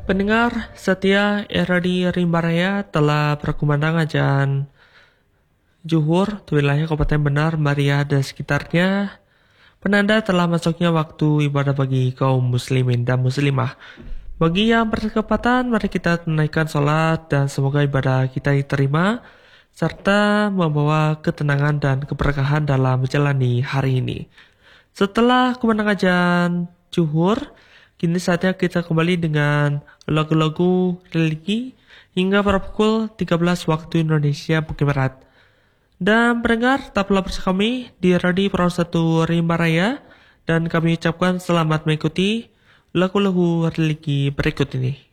Pendengar setia RRI Rimba Raya telah berkumandang Zuhur di wilayah Kabupaten Benar, Maria dan sekitarnya. Penanda telah masuknya waktu ibadah bagi kaum muslimin dan muslimah. Bagi yang berkesempatan, mari kita tunaikan sholat dan semoga ibadah kita diterima serta membawa ketenangan dan keberkahan dalam menjalani hari ini. Setelah kumandang azan Zuhur, kini saatnya kita kembali dengan lagu-lagu religi hingga pada pukul 13 waktu Indonesia bagian Barat. Dan pendengar, tetaplah bersama kami di Radio Pro 1 Rimba Raya dan kami ucapkan selamat mengikuti lagu-lagu religi berikut ini.